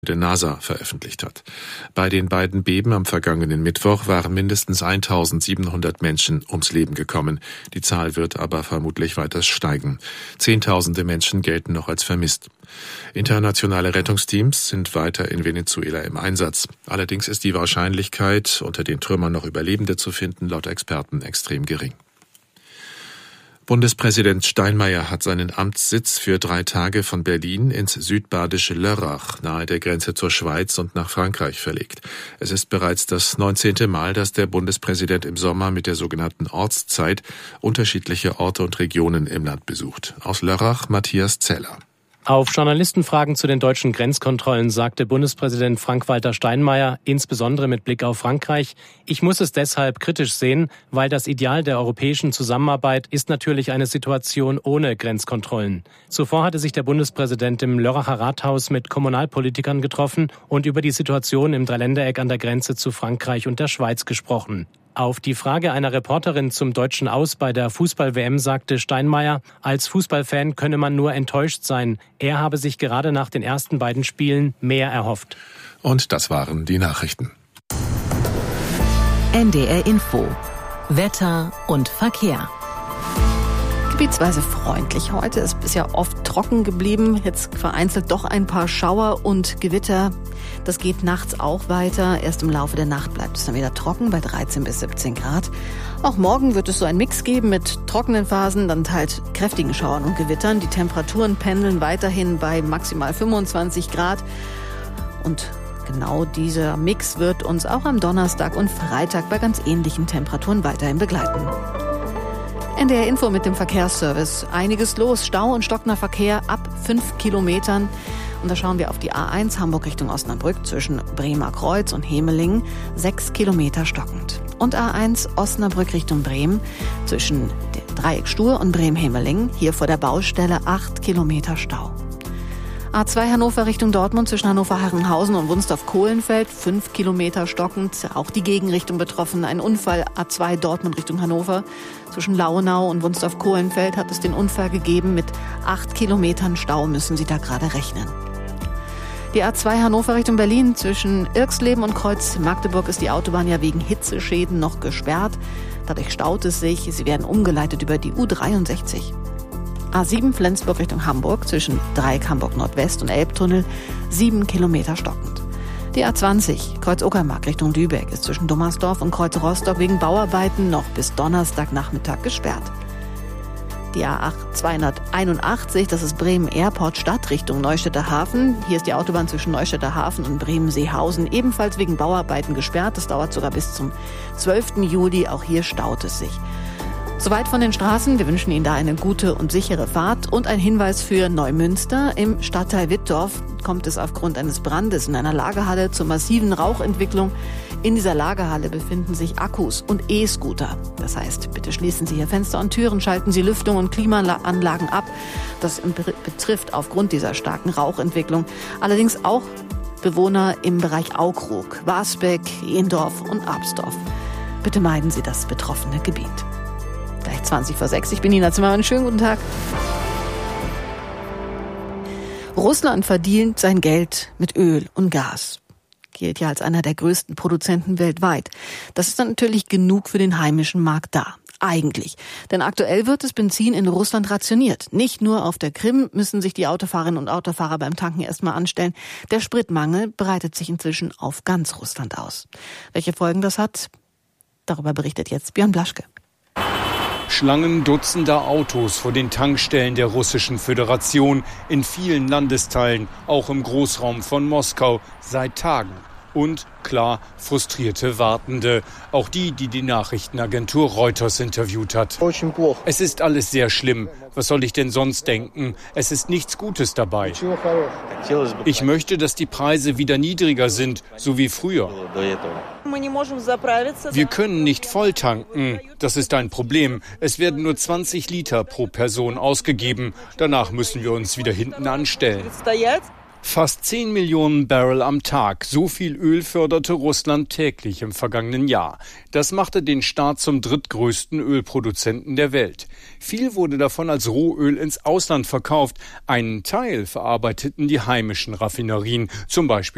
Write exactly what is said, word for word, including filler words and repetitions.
der NASA veröffentlicht hat. Bei den beiden Beben am vergangenen Mittwoch waren mindestens eintausendsiebenhundert Menschen ums Leben gekommen. Die Zahl wird aber vermutlich weiter steigen. Zehntausende Menschen gelten noch als vermisst. Internationale Rettungsteams sind weiter in Venezuela im Einsatz. Allerdings ist die Wahrscheinlichkeit, unter den Trümmern noch Überlebende zu finden, laut Experten extrem gering. Bundespräsident Steinmeier hat seinen Amtssitz für drei Tage von Berlin ins südbadische Lörrach, nahe der Grenze zur Schweiz und nach Frankreich verlegt. Es ist bereits das neunzehnte Mal, dass der Bundespräsident im Sommer mit der sogenannten Ortszeit unterschiedliche Orte und Regionen im Land besucht. Aus Lörrach Matthias Zeller. Auf Journalistenfragen zu den deutschen Grenzkontrollen sagte Bundespräsident Frank-Walter Steinmeier, insbesondere mit Blick auf Frankreich: Ich muss es deshalb kritisch sehen, weil das Ideal der europäischen Zusammenarbeit ist natürlich eine Situation ohne Grenzkontrollen. Zuvor hatte sich der Bundespräsident im Lörracher Rathaus mit Kommunalpolitikern getroffen und über die Situation im Dreiländereck an der Grenze zu Frankreich und der Schweiz gesprochen. Auf die Frage einer Reporterin zum deutschen Aus bei der Fußball-W M sagte Steinmeier, als Fußballfan könne man nur enttäuscht sein. Er habe sich gerade nach den ersten beiden Spielen mehr erhofft. Und das waren die Nachrichten. N D R Info. Wetter und Verkehr. Gebietsweise freundlich heute. Es ist ja oft trocken geblieben. Jetzt vereinzelt doch ein paar Schauer und Gewitter. Das geht nachts auch weiter. Erst im Laufe der Nacht bleibt es dann wieder trocken bei dreizehn bis siebzehn Grad. Auch morgen wird es so einen Mix geben mit trockenen Phasen, dann halt kräftigen Schauern und Gewittern. Die Temperaturen pendeln weiterhin bei maximal fünfundzwanzig Grad. Und genau dieser Mix wird uns auch am Donnerstag und Freitag bei ganz ähnlichen Temperaturen weiterhin begleiten. N D R Info mit dem Verkehrsservice. Einiges los. Stau und stockender Verkehr ab fünf Kilometern. Und da schauen wir auf die A eins Hamburg Richtung Osnabrück zwischen Bremer Kreuz und Hemelingen. Sechs Kilometer stockend. Und A eins Osnabrück Richtung Bremen zwischen der Dreieck Stur und Bremen-Hemelingen. Hier vor der Baustelle acht Kilometer Stau. A zwei Hannover Richtung Dortmund zwischen Hannover-Herrenhausen und Wunstorf-Kohlenfeld, fünf Kilometer stockend, auch die Gegenrichtung betroffen. Ein Unfall A zwei Dortmund Richtung Hannover. Zwischen Lauenau und Wunstorf-Kohlenfeld hat es den Unfall gegeben. Mit acht Kilometern Stau müssen Sie da gerade rechnen. Die A zwei Hannover Richtung Berlin zwischen Irxleben und Kreuz Magdeburg ist die Autobahn ja wegen Hitzeschäden noch gesperrt. Dadurch staut es sich. Sie werden umgeleitet über die U dreiundsechzig. A sieben Flensburg Richtung Hamburg zwischen Dreieck Hamburg Nordwest und Elbtunnel, sieben Kilometer stockend. Die A zwanzig Kreuz Uckermark Richtung Lübeck ist zwischen Dummersdorf und Kreuz Rostock wegen Bauarbeiten noch bis Donnerstagnachmittag gesperrt. Die A zweihunderteinundachtzig, das ist Bremen Airport Stadt Richtung Neustädter Hafen. Hier ist die Autobahn zwischen Neustädter Hafen und Bremen-Seehausen ebenfalls wegen Bauarbeiten gesperrt. Das dauert sogar bis zum zwölften Juli. Auch hier staut es sich. Soweit von den Straßen. Wir wünschen Ihnen da eine gute und sichere Fahrt. Und ein Hinweis für Neumünster. Im Stadtteil Wittdorf kommt es aufgrund eines Brandes in einer Lagerhalle zur massiven Rauchentwicklung. In dieser Lagerhalle befinden sich Akkus und E-Scooter. Das heißt, bitte schließen Sie hier Fenster und Türen, schalten Sie Lüftung und Klimaanlagen ab. Das betrifft aufgrund dieser starken Rauchentwicklung allerdings auch Bewohner im Bereich Aukrug, Wasbeck, Jendorf und Absdorf. Bitte meiden Sie das betroffene Gebiet. Gleich zwanzig vor sechs. Ich bin Nina Zimmermann. Schönen guten Tag. Russland verdient sein Geld mit Öl und Gas. Gilt ja als einer der größten Produzenten weltweit. Das ist dann natürlich genug für den heimischen Markt da. Eigentlich. Denn aktuell wird das Benzin in Russland rationiert. Nicht nur auf der Krim müssen sich die Autofahrerinnen und Autofahrer beim Tanken erstmal anstellen. Der Spritmangel breitet sich inzwischen auf ganz Russland aus. Welche Folgen das hat, darüber berichtet jetzt Björn Blaschke. Schlangen dutzender Autos vor den Tankstellen der Russischen Föderation in vielen Landesteilen, auch im Großraum von Moskau, seit Tagen. Und, klar, frustrierte Wartende. Auch die, die die Nachrichtenagentur Reuters interviewt hat. Es ist alles sehr schlimm. Was soll ich denn sonst denken? Es ist nichts Gutes dabei. Ich möchte, dass die Preise wieder niedriger sind, so wie früher. Wir können nicht voll tanken. Das ist ein Problem. Es werden nur zwanzig Liter pro Person ausgegeben. Danach müssen wir uns wieder hinten anstellen. Fast zehn Millionen Barrel am Tag. So viel Öl förderte Russland täglich im vergangenen Jahr. Das machte den Staat zum drittgrößten Ölproduzenten der Welt. Viel wurde davon als Rohöl ins Ausland verkauft. Einen Teil verarbeiteten die heimischen Raffinerien, zum Beispiel